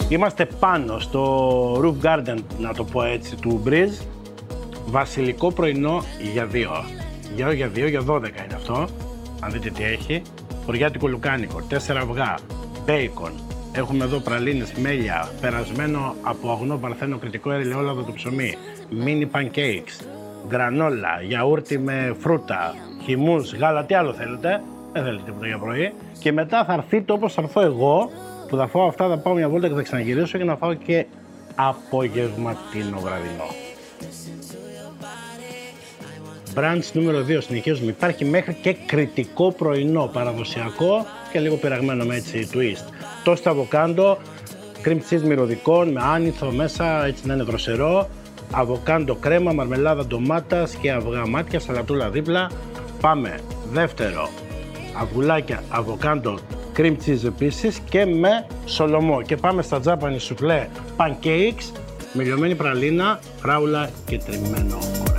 Είμαστε πάνω στο roof garden, να το πω έτσι, του Breeze. Βασιλικό πρωινό για 2. Για 2, για 12 είναι αυτό. Αν δείτε τι έχει. Χωριάτικο λουκάνικο, 4 αυγά, μπέικον. Έχουμε εδώ πραλίνες, μέλια, περασμένο από αγνό παρθένο κριτικό ελαιόλαδο του ψωμί. Mini pancakes, γκρανόλα, γιαούρτι με φρούτα, χυμούς, γάλα, τι άλλο θέλετε. Δεν θέλετε τίποτα για πρωί. Και μετά θα έρθείτε όπως θα έρθω εγώ, που θα φάω αυτά, θα πάω μια βόλτα και θα ξαναγυρίσω για να φάω και απογευματινό βραδινό. Brunch νούμερο 2, συνεχίζουμε. Υπάρχει μέχρι και κριτικό πρωινό, παραδοσιακό και λίγο πειραγμένο με έτσι twist. Toast αβοκάντο, cream cheese μυρωδικών με άνηθο μέσα, έτσι να είναι δροσερό. Αβοκάντο κρέμα, μαρμελάδα ντομάτας και αυγά μάτια, σαλατούλα δίπλα. Πάμε δεύτερο, αυγουλάκια, αβοκάντο, cream cheese επίσης και με σολομό. Και πάμε στα Japanese soufflé pancakes με λιωμένη πραλίνα, φράουλα και τριμμένο.